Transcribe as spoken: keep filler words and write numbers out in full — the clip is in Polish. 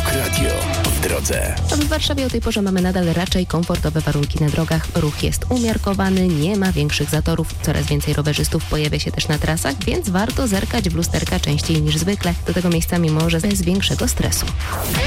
Radio w drodze. W Warszawie o tej porze mamy nadal raczej komfortowe warunki na drogach. Ruch jest umiarkowany, nie ma większych zatorów. Coraz więcej rowerzystów pojawia się też na trasach, więc warto zerkać w lusterka częściej niż zwykle. Do tego miejscami może bez większego stresu.